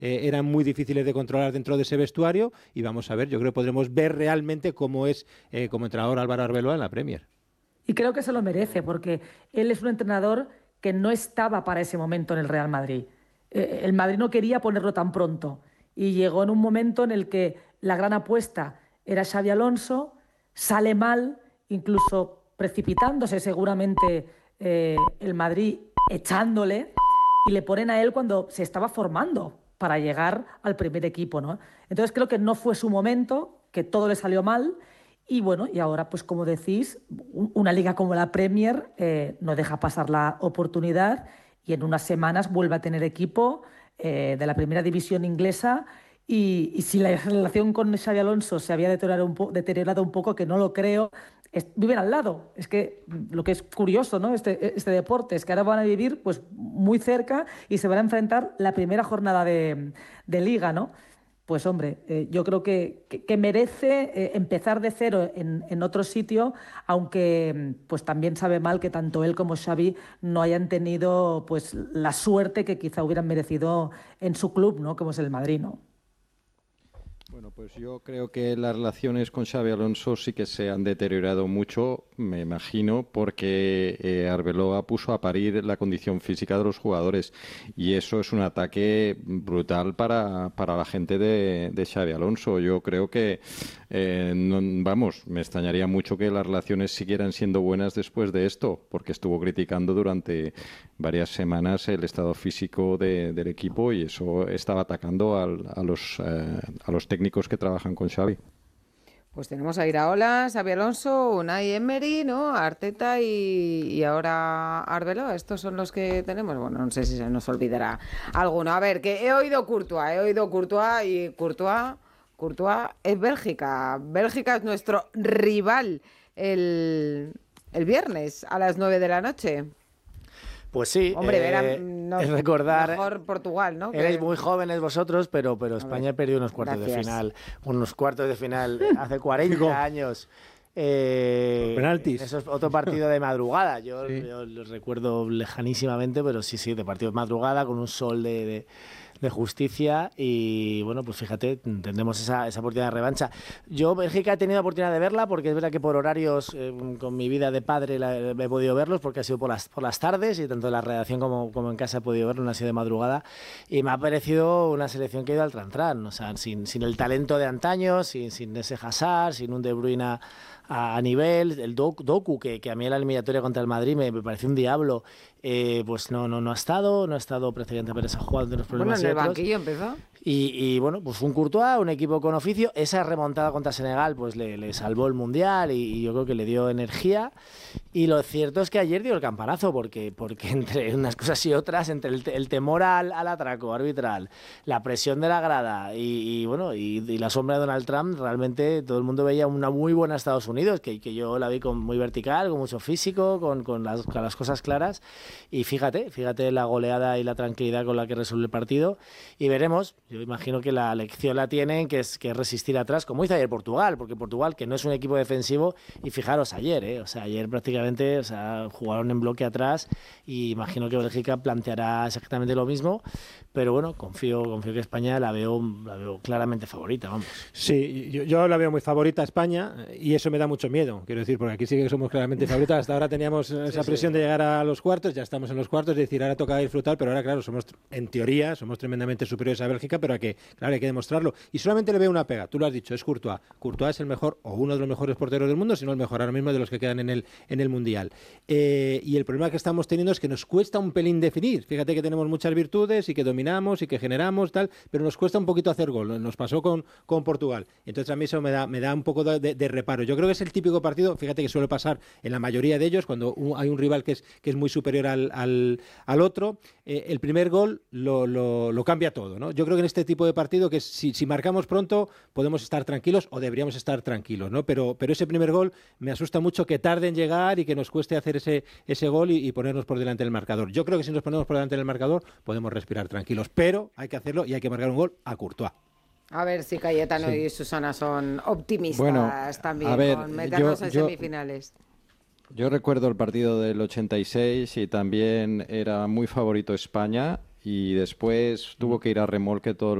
eran muy difíciles de controlar dentro de ese vestuario, y vamos a ver, yo creo que podremos ver realmente cómo es como entrenador Álvaro Arbeloa en la Premier. Y creo que se lo merece, porque él es un entrenador que no estaba para ese momento en el Real Madrid. El Madrid no quería ponerlo tan pronto, y llegó en un momento en el que la gran apuesta era Xabi Alonso, sale mal, incluso precipitándose seguramente el Madrid echándole, y le ponen a él cuando se estaba formando para llegar al primer equipo, ¿no? Entonces creo que no fue su momento, que todo le salió mal, y bueno, y ahora, pues como decís, una liga como la Premier no deja pasar la oportunidad, y en unas semanas vuelve a tener equipo de la primera división inglesa. Y si la relación con Xabi Alonso se había deteriorado un poco, que no lo creo, viven al lado. Es que lo que es curioso, ¿no? Este deporte es que ahora van a vivir pues muy cerca, y se van a enfrentar la primera jornada de liga, ¿no? Pues hombre, yo creo que merece empezar de cero en otro sitio, aunque pues también sabe mal que tanto él como Xavi no hayan tenido pues la suerte que quizá hubieran merecido en su club, ¿no? Como es el Madrid, ¿no? Bueno, pues yo creo que las relaciones con Xabi Alonso sí que se han deteriorado mucho, me imagino, porque Arbeloa puso a parir la condición física de los jugadores, y eso es un ataque brutal para la gente de Xabi Alonso. Yo creo que, vamos, me extrañaría mucho que las relaciones siguieran siendo buenas después de esto, porque estuvo criticando durante varias semanas el estado físico del equipo, y eso estaba atacando a los técnicos que trabajan con Xavi. Pues tenemos a Iraola, Xabi Alonso, Unai Emery, ¿no? Arteta y ahora Arbeloa. Estos son los que tenemos. Bueno, no sé si se nos olvidará alguno. A ver, que he oído Courtois, y Courtois es Bélgica. Bélgica es nuestro rival el viernes a las 9 de la noche. Pues sí, Hombre, es recordar... Mejor Portugal, ¿no? Erais muy jóvenes vosotros, pero España perdió unos cuartos de final hace 40 años. Penaltis. Eso es otro partido de madrugada. Yo lo recuerdo lejanísimamente, pero sí, de partido de madrugada con un sol de justicia, y bueno, pues fíjate, tendremos esa oportunidad de revancha. Yo Bélgica he tenido la oportunidad de verla, porque es verdad que por horarios, con mi vida de padre he podido verlos, porque ha sido por las tardes, y tanto en la redacción como en casa he podido verlo, no ha sido de madrugada, y me ha parecido una selección que ha ido al tran-tran, o sea, sin el talento de antaño, sin ese Hazard, sin un De Bruyne a nivel, el Doku, que a mí en la eliminatoria contra el Madrid me pareció un diablo, pues no ha estado prácticamente, pero se ha jugado de los problemas. Bueno, en el banquillo empezó. Y bueno, pues un Courtois, un equipo con oficio. Esa remontada contra Senegal pues le salvó el Mundial, y yo creo que le dio energía. Y lo cierto es que ayer dio el campanazo, porque entre unas cosas y otras, entre el temor al atraco arbitral, la presión de la grada y la sombra de Donald Trump, realmente todo el mundo veía una muy buena Estados Unidos, que yo la vi muy vertical, con mucho físico, con las cosas claras. Y fíjate la goleada y la tranquilidad con la que resuelve el partido. Y veremos. Yo imagino que la lección la tienen, que es resistir atrás, como hizo ayer Portugal, porque Portugal, que no es un equipo defensivo, y fijaros ayer, ayer prácticamente, jugaron en bloque atrás, y imagino que Bélgica planteará exactamente lo mismo, pero bueno, confío que España la veo claramente favorita, vamos. Sí, yo la veo muy favorita a España, y eso me da mucho miedo, quiero decir, porque aquí sí que somos claramente favoritas. Hasta ahora teníamos esa presión de llegar a los cuartos, ya estamos en los cuartos, es decir, ahora toca disfrutar, pero ahora, claro, en teoría somos tremendamente superiores a Bélgica, pero hay que demostrarlo. Y solamente le veo una pega, tú lo has dicho, es Courtois. Courtois es el mejor, o uno de los mejores porteros del mundo, si no el mejor ahora mismo de los que quedan en el Mundial. Y el problema que estamos teniendo es que nos cuesta un pelín definir. Fíjate que tenemos muchas virtudes, y que dominamos, y que generamos, tal, pero nos cuesta un poquito hacer gol. Nos pasó con Portugal. Entonces a mí eso me da un poco de reparo. Yo creo que es el típico partido, fíjate que suele pasar en la mayoría de ellos, cuando hay un rival que es muy superior al otro, el primer gol lo cambia todo, ¿no? Yo creo que en este tipo de partido, que si marcamos pronto, podemos estar tranquilos, o deberíamos estar tranquilos, ¿no? Pero ese primer gol me asusta mucho, que tarde en llegar y que nos cueste hacer ese gol y ponernos por delante del marcador. Yo creo que si nos ponemos por delante del marcador podemos respirar tranquilos, pero hay que hacerlo, y hay que marcar un gol a Courtois. A ver si Cayetano y Susana son optimistas también, a ver, con meternos en semifinales. Yo recuerdo el partido del 86, y también era muy favorito España, y después tuvo que ir a remolque todo el